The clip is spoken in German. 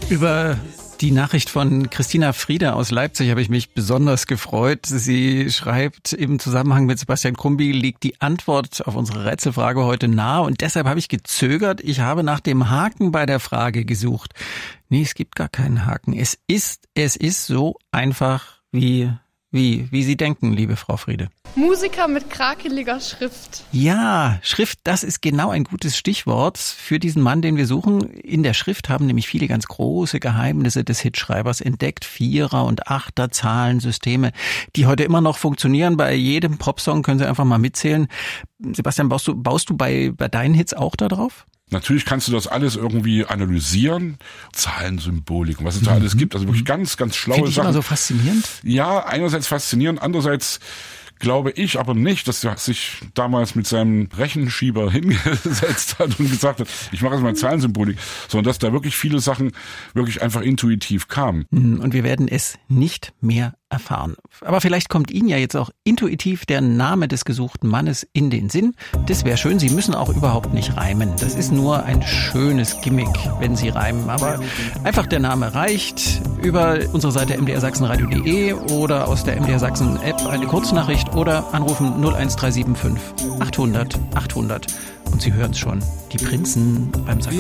Über die Nachricht von Christina Friede aus Leipzig habe ich mich besonders gefreut. Sie schreibt, im Zusammenhang mit Sebastian Krumbiegel liegt die Antwort auf unsere Rätselfrage heute nahe und deshalb habe ich gezögert. Ich habe nach dem Haken bei der Frage gesucht. Nee, es gibt gar keinen Haken. Es ist so einfach wie Sie denken, liebe Frau Friede. Musiker mit krakeliger Schrift. Ja, Schrift, das ist genau ein gutes Stichwort für diesen Mann, den wir suchen. In der Schrift haben nämlich viele ganz große Geheimnisse des Hitschreibers entdeckt. Vierer- und Achter-Zahlensysteme, die heute immer noch funktionieren. Bei jedem Popsong können Sie einfach mal mitzählen. Sebastian, baust du bei deinen Hits auch da drauf? Natürlich kannst du das alles irgendwie analysieren. Zahlensymbolik, was es da alles gibt. Also wirklich ganz, ganz schlaue Finde ich Sachen. immer so faszinierend. Ja, einerseits faszinierend, andererseits glaube ich aber nicht, dass er sich damals mit seinem Rechenschieber hingesetzt hat und gesagt hat, ich mache jetzt mal Zahlensymbolik, sondern dass da wirklich viele Sachen wirklich einfach intuitiv kamen. Und wir werden es nicht mehr erfahren. Aber vielleicht kommt Ihnen ja jetzt auch intuitiv der Name des gesuchten Mannes in den Sinn. Das wäre schön. Sie müssen auch überhaupt nicht reimen. Das ist nur ein schönes Gimmick, wenn Sie reimen. Aber einfach der Name reicht. Über unsere Seite mdrsachsenradio.de oder aus der MDR Sachsen App eine Kurznachricht oder anrufen 01375 800 800. Und Sie hören es schon. Die Prinzen beim Sachsen.